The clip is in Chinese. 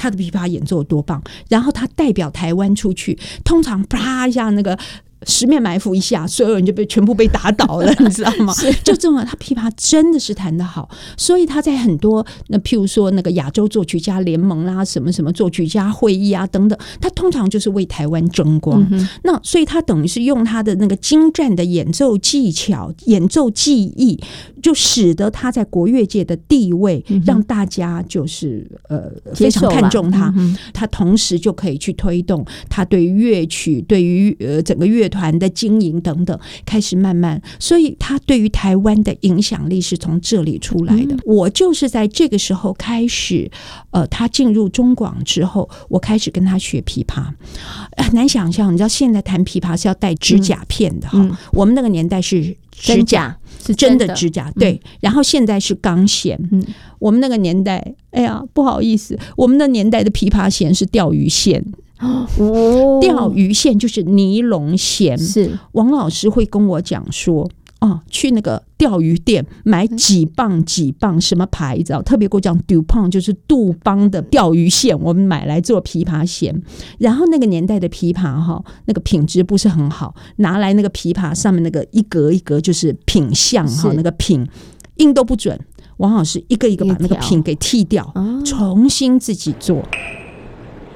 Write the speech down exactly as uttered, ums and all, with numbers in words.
他的琵琶演奏有多棒，然后他代表台湾出去，通常啪一下那个十面埋伏一下，所有人就被全部被打倒了，你知道吗？就这种，他琵琶真的是弹得好，所以他在很多那譬如说那个亚洲作曲家联盟啦、啊，什么什么作曲家会议啊等等，他通常就是为台湾争光。嗯、那所以他等于是用他的那个精湛的演奏技巧、演奏技艺，就使得他在国乐界的地位，嗯、让大家就是呃非常看重他。嗯、他同时就可以去推动他对于乐曲、对于呃整个乐团的经营等等，开始慢慢，所以他对于台湾的影响力是从这里出来的。嗯、我就是在这个时候开始，呃，他进入中广之后，我开始跟他学琵琶。很难想象，你知道现在弹琵琶是要带指甲片的哈，嗯嗯、我们那个年代是指甲，是真的指甲，对。嗯、然后现在是钢弦，嗯、我们那个年代，哎呀，不好意思，我们那年代的琵琶弦是钓鱼线。哦，钓鱼线就是尼龙弦。是王老师会跟我讲说，哦，去那个钓鱼店买几磅几磅什么牌子，特别给我讲 Dupont 就是杜邦的钓鱼线，我们买来做琵琶弦。然后那个年代的琵琶哈，那个品质不是很好，拿来那个琵琶上面那个一格一格就是品相哈，那个品印都不准。王老师一个一个把那个品给剔掉，重新自己做。